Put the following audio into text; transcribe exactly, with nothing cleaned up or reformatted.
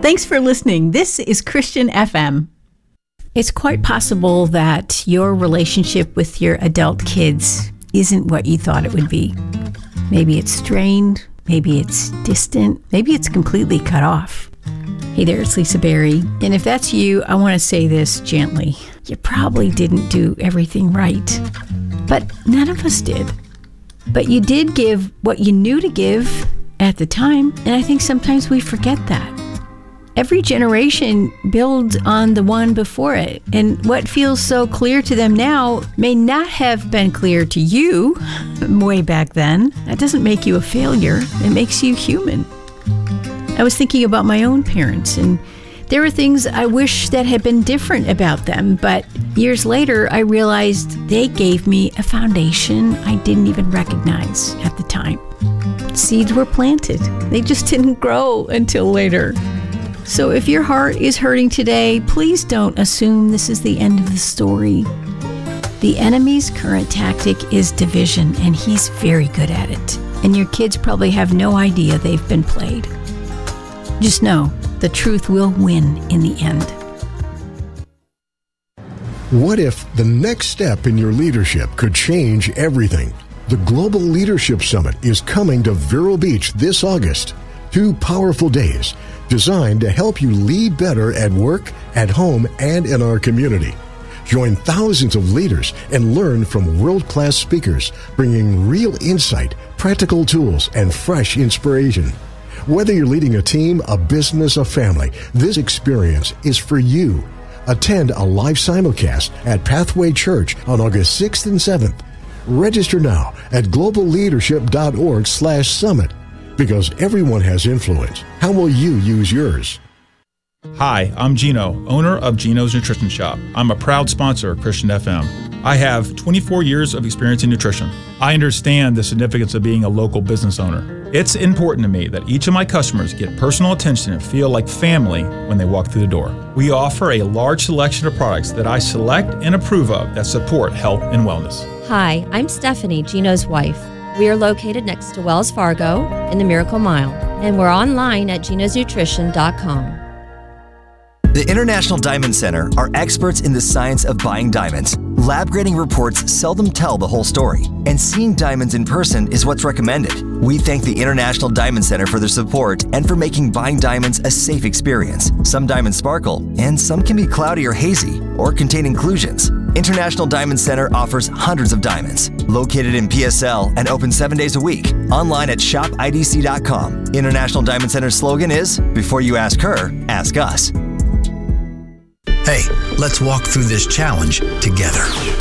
Thanks for listening. This is Christian F M. It's quite possible that your relationship with your adult kids isn't what you thought it would be. Maybe it's strained, maybe it's distant, maybe it's completely cut off. Hey there, it's Lisa Berry. And if that's you, I want to say this gently. You probably didn't do everything right, but none of us did. But you did give what you knew to give at the time, and I think sometimes we forget that. Every generation builds on the one before it, and what feels so clear to them now may not have been clear to you way back then. That doesn't make you a failure. It makes you human. I was thinking about my own parents, and there were things I wish that had been different about them, but years later, I realized they gave me a foundation I didn't even recognize at the time. Seeds were planted. They just didn't grow until later. So if your heart is hurting today, please don't assume this is the end of the story. The enemy's current tactic is division, and he's very good at it. And your kids probably have no idea they've been played. Just know, the truth will win in the end. What if the next step in your leadership could change everything? The Global Leadership Summit is coming to Vero Beach this August. Two powerful days designed to help you lead better at work, at home, and in our community. Join thousands of leaders and learn from world-class speakers, bringing real insight, practical tools, and fresh inspiration. Whether you're leading a team, a business, a family, this experience is for you. Attend a live simulcast at Pathway Church on August sixth and seventh. Register now at global leadership dot org slash summit. Because everyone has influence. How will you use yours? Hi, I'm Gino, owner of Gino's Nutrition Shop. I'm a proud sponsor of Christian F M. I have twenty-four years of experience in nutrition. I understand the significance of being a local business owner. It's important to me that each of my customers get personal attention and feel like family when they walk through the door. We offer a large selection of products that I select and approve of that support health and wellness. Hi, I'm Stephanie, Gino's wife. We are located next to Wells Fargo in the Miracle Mile, and we're online at genos nutrition dot com. The International Diamond Center are experts in the science of buying diamonds. Lab grading reports seldom tell the whole story, and seeing diamonds in person is what's recommended. We thank the International Diamond Center for their support and for making buying diamonds a safe experience. Some diamonds sparkle, and some can be cloudy or hazy, or contain inclusions. International Diamond Center offers hundreds of diamonds. Located in P S L and open seven days a week. Online at shop I D C dot com. International Diamond Center's slogan is, before you ask her, ask us. Hey, let's walk through this challenge together.